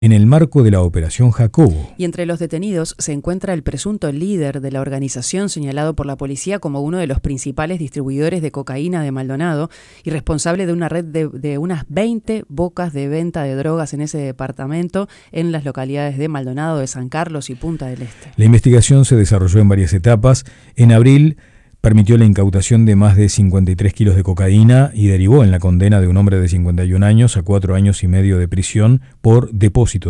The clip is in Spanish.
en el marco de la Operación Jacobo. Y entre los detenidos se encuentra el presunto líder de la organización señalado por la policía como uno de los principales distribuidores de cocaína de Maldonado y responsable de una red de unas 20 bocas de venta de drogas en ese departamento en las localidades de Maldonado, de San Carlos y Punta del Este. La investigación se desarrolló en varias etapas. En abril permitió la incautación de más de 53 kilos de cocaína y derivó en la condena de un hombre de 51 años a 4 años y medio de prisión por depósito